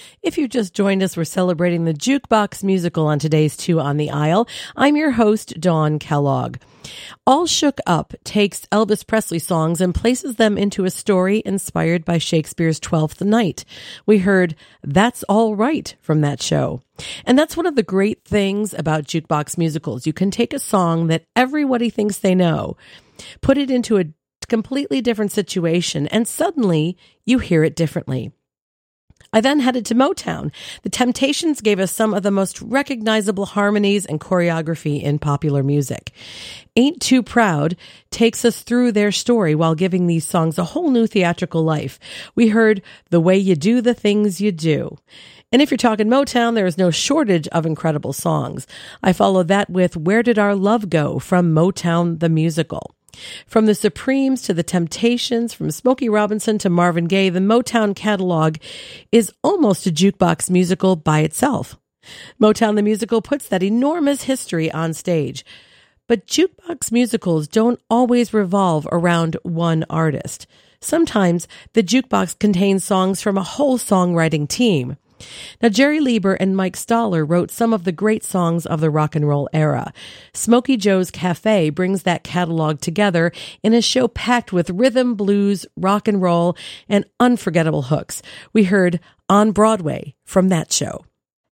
If you just joined us, we're celebrating the Jukebox Musical on today's Two on the Aisle. I'm your host, Dawn Kellogg. All Shook Up takes Elvis Presley songs and places them into a story inspired by Shakespeare's Twelfth Night. We heard That's All Right from that show. And that's one of the great things about jukebox musicals. You can take a song that everybody thinks they know, put it into a completely different situation, and suddenly you hear it differently. I then headed to Motown. The Temptations gave us some of the most recognizable harmonies and choreography in popular music. Ain't Too Proud takes us through their story while giving these songs a whole new theatrical life. We heard The Way You Do the Things You Do. And if you're talking Motown, there is no shortage of incredible songs. I followed that with Where Did Our Love Go from Motown the Musical. From the Supremes to the Temptations, from Smokey Robinson to Marvin Gaye, the Motown catalog is almost a jukebox musical by itself. Motown the Musical puts that enormous history on stage. But jukebox musicals don't always revolve around one artist. Sometimes the jukebox contains songs from a whole songwriting team. Now, Jerry Lieber and Mike Stoller wrote some of the great songs of the rock and roll era. Smokey Joe's Cafe brings that catalog together in a show packed with rhythm, blues, rock and roll, and unforgettable hooks. We heard On Broadway from that show.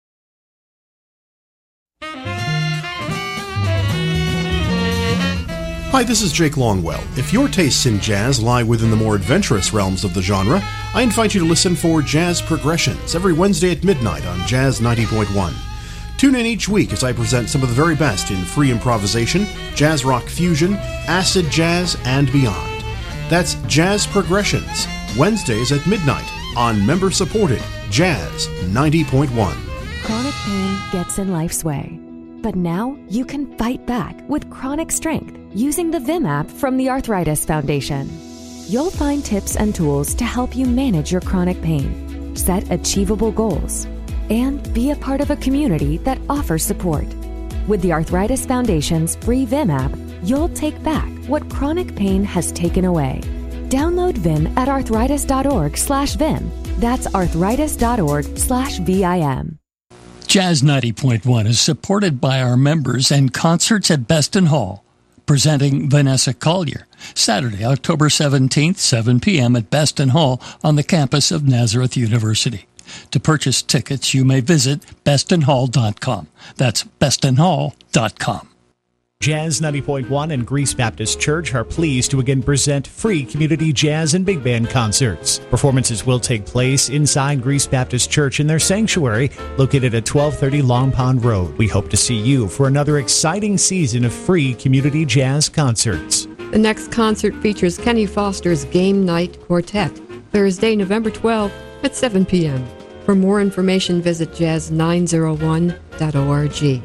Hi, this is Jake Longwell. If your tastes in jazz lie within the more adventurous realms of the genre, I invite you to listen for Jazz Progressions every Wednesday at midnight on Jazz 90.1. Tune in each week as I present some of the very best in free improvisation, jazz rock fusion, acid jazz, and beyond. That's Jazz Progressions, Wednesdays at midnight on member-supported Jazz 90.1. Chronic pain gets in life's way. But now you can fight back with chronic strength using the Vim app from the Arthritis Foundation. You'll find tips and tools to help you manage your chronic pain, set achievable goals, and be a part of a community that offers support. With the Arthritis Foundation's free Vim app, you'll take back what chronic pain has taken away. Download Vim at arthritis.org/Vim. That's arthritis.org/VIM. Jazz 90.1 is supported by our members and concerts at Beston Hall, presenting Vanessa Collier, Saturday, October 17th, 7 p.m. at Beston Hall on the campus of Nazareth University. To purchase tickets, you may visit bestonhall.com. That's bestonhall.com. Jazz 90.1 and Greece Baptist Church are pleased to again present free community jazz and big band concerts. Performances will take place inside Greece Baptist Church in their sanctuary located at 1230 Long Pond Road. We hope to see you for another exciting season of free community jazz concerts. The next concert features Kenny Foster's Game Night Quartet, Thursday, November 12th at 7 p.m. For more information, visit jazz901.org.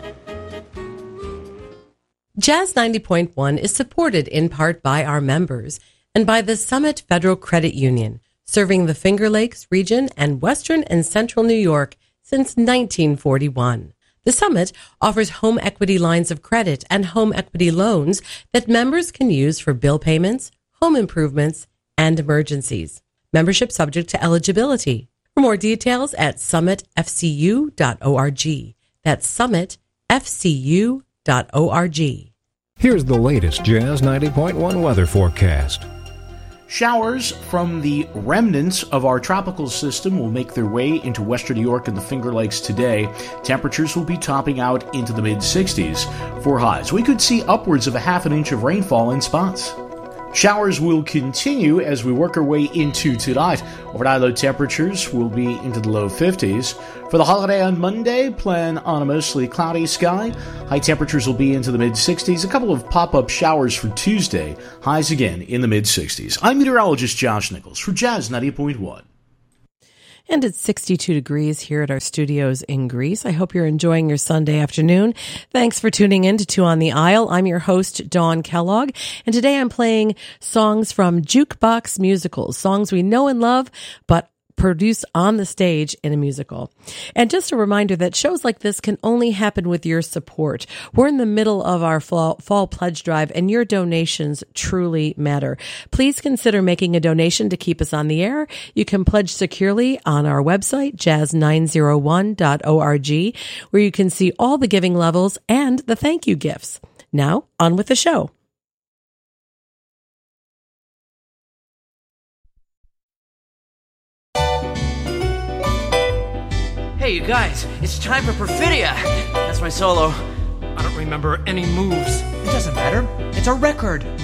Jazz 90.1 is supported in part by our members and by the Summit Federal Credit Union, serving the Finger Lakes region and western and central New York since 1941. The Summit offers home equity lines of credit and home equity loans that members can use for bill payments, home improvements, and emergencies. Membership subject to eligibility. For more details at summitfcu.org. That's summitfcu.org. Here's the latest Jazz 90.1 weather forecast. Showers from the remnants of our tropical system will make their way into western New York and the Finger Lakes today. Temperatures will be topping out into the mid-60s for highs. We could see upwards of a half an inch of rainfall in spots. Showers will continue as we work our way into tonight. Overnight low temperatures will be into the low 50s. For the holiday on Monday, plan on a mostly cloudy sky. High temperatures will be into the mid-60s. A couple of pop-up showers for Tuesday. Highs again in the mid-60s. I'm meteorologist Josh Nichols for Jazz 90.1. And it's 62 degrees here at our studios in Greece. I hope you're enjoying your Sunday afternoon. Thanks for tuning in to Two on the Aisle. I'm your host, Dawn Kellogg, and today I'm playing songs from jukebox musicals, songs we know and love, but produced on the stage in a musical. And just a reminder that shows like this can only happen with your support. We're in the middle of our fall pledge drive, and your donations truly matter. Please consider making a donation to keep us on the air. You can pledge securely on our website, jazz901.org, where you can see all the giving levels and the thank you gifts. Now, on with the show. Hey, you guys, it's time for Perfidia. That's my solo. I don't remember any moves. It doesn't matter. It's a record.